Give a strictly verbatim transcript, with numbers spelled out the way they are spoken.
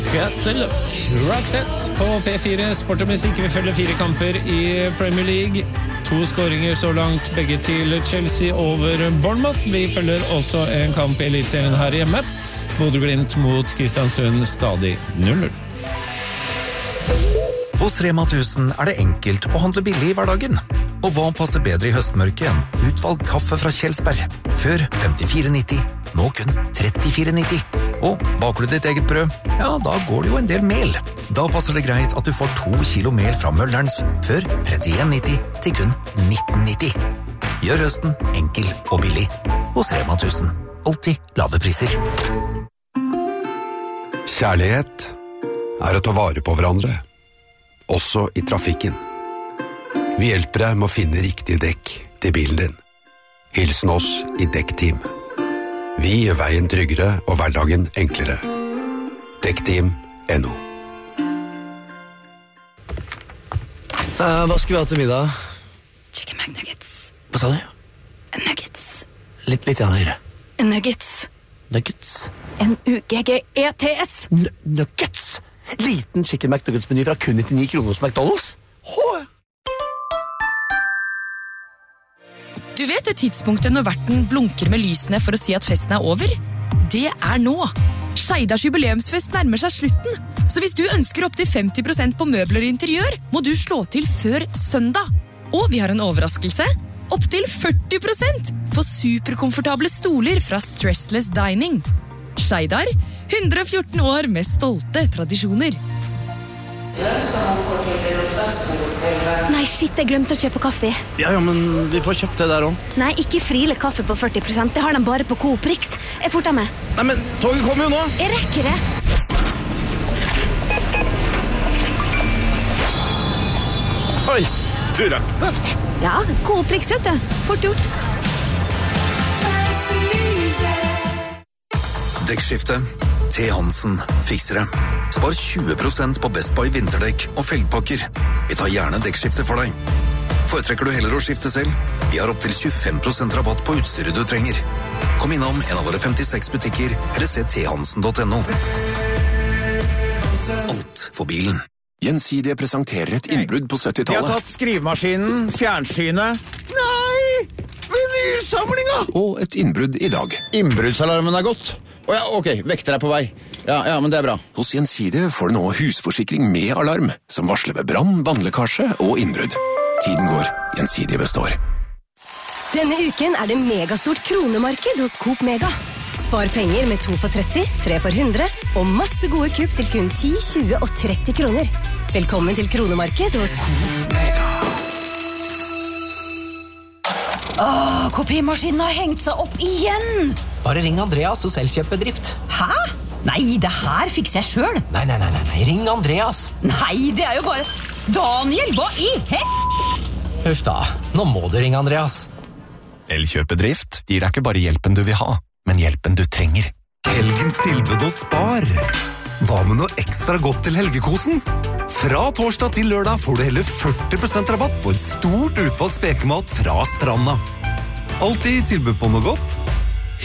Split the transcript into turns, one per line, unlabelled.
Look. Roxette på P fire, sport og musikk. Vi følger fire kamper i Premier League. To skåringer så langt, begge til Chelsea over Bournemouth. Vi følger også en kamp i elitserien her hjemme. Bodø/Glimt mot Kristiansund, stadig null null.
Hos Rema tusen er det enkelt å handle billig i hverdagen. Og hva passer bedre i høstmørket enn utvalgt kaffe fra Kjelsberg? Før femtifire nitti, nå kun trettifire nitti. Og baker du ditt eget brød? Ja, da går det jo en del mel. Da passer det greit at du får to kilo mel fra Møllerens, før trettien nitti til kun nitten nitti. Gjør høsten enkel og billig. Hos Rema tusen. Alltid lave priser.
Kjærlighet er å ta vare på hverandre, også i trafikken. Vi hjelper deg med å finne riktig dekk til bilen din. Hilsen oss i Dekkteam. Vi gjør veien tryggere og hverdagen enklere. Dekkteam punktum no.
Uh, hva skal vi ha til middag?
Chicken McNuggets.
Hva sa du?
Nuggets.
Litt, litt igjen høyere.
Nuggets.
Nuggets.
N U G G E T S.
N Nuggets? Liten chicken McNuggets-meny fra kun nittini kroner hos McDonald's? Hå!
Du vet det tidspunktet når verten blunker med lysene for å si at festen er over? Det er nå! Skeidars jubileumsfest nærmer seg slutten, så hvis du ønsker opp til femti prosent på møbler og interiør, må du slå til før søndag. Og vi har en overraskelse, opp til førti prosent på superkomfortable stoler fra Stressless Dining. Skeidar, hundre og fjorten år med stolte tradisjoner.
Nei, shit, jeg glemte å kjøpe kaffe.
Ja, ja, men vi får kjøpt det der også.
Nei, ikke frile kaffe på førti prosent. Det har de bare på Coop Rix. Jeg forter meg.
Nei, men toget kommer jo nå.
Jeg rekker det.
Oi, du rakk det.
Ja, Coop Rix, vet du. Fort gjort.
Dekkskifte. T. Hansen fikser det. Spar tjue prosent på Best Buy vinterdekk og felgpakker. Vi tar gjerne dekkskifte for deg. Foretrekker du heller å skifte selv? Vi har opp til tjuefem prosent rabatt på utstyret du trenger. Kom innom en av våre femtiseks butikker, eller se t hansen punktum no. Alt for bilen.
Gjensidige presenterer et innbrudd på syttitallet.
De har tatt skrivemaskinen, fjernsynet. Nei! Vinylsamlinga!
Og et innbrudd i dag.
Innbruddsalarmen er gått. Å ja, ok, vekter er på vei. Ja, ja, men det er bra.
Hos Gjensidige får du nå husforsikring med alarm, som varsler ved brann, vannlekkasje og innbrudd. Tiden går, Gjensidige består.
Denne uken er det megastort kronemarked hos Coop Mega. Spar penger med to for tretti, tre for hundre, og masse gode kupp til kun ti, tjue og tretti kroner. Velkommen til kronemarked hos Coop Mega.
Åh, kopimaskinen har hengt seg opp igjen!
Bare ring Andreas hos Elkjøp-bedrift.
Hæ? Nei, det her fikser jeg selv.
Nei, nei, nei, nei, ring Andreas.
Nei, det er jo bare... Daniel, hva i hel...
Huff da, nå må du ringe Andreas.
Elkjøp-bedrift gir deg ikke bare hjelpen du vil ha, men hjelpen du trenger.
Helgens tilbud hos Spar. Hva med noe ekstra godt til helgekosen? Fra torsdag til lørdag får du hele førti prosent rabatt på et stort utvalgt spekemat fra Stranda. Alltid tilbud på noe godt